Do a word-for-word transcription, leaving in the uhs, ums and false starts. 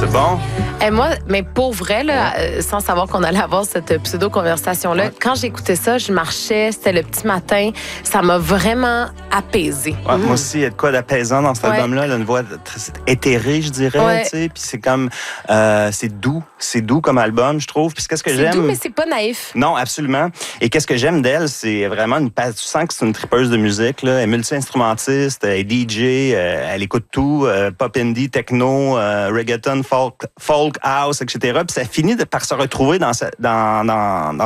C'est bon? Et moi, mais pour vrai, là, euh, sans savoir qu'on allait avoir cette pseudo-conversation-là, Ouais. quand j'écoutais ça, je marchais, c'était le petit matin, ça m'a vraiment apaisée. Ouais, Mm. Moi aussi, il y a de quoi d'apaisant dans cet Ouais. album-là. Elle a une voix très éthérée, je dirais. Ouais. Tu sais, puis c'est comme... Euh, c'est doux. C'est doux comme album, je trouve. Puis qu'est-ce que C'est j'aime... doux, mais c'est pas naïf. Non, absolument. Et qu'est-ce que j'aime d'elle, c'est vraiment une... Tu sens que c'est une tripeuse de musique, là. Elle est multi-instrumentiste, elle est D J, euh, elle écoute tout, euh, pop indie, techno, euh, reggaeton, folk, folk house, et cetera. Puis ça finit de, par se retrouver dans, sa, dans, dans, dans